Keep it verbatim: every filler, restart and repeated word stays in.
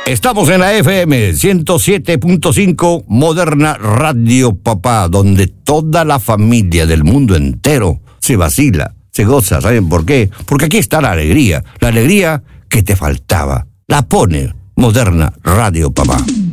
Estamos en la F M ciento siete punto cinco Moderna Radio Papá, donde toda la familia del mundo entero se vacila, se goza. ¿Saben por qué? Porque aquí está la alegría, la alegría que te faltaba. La pone Moderna Radio Papá.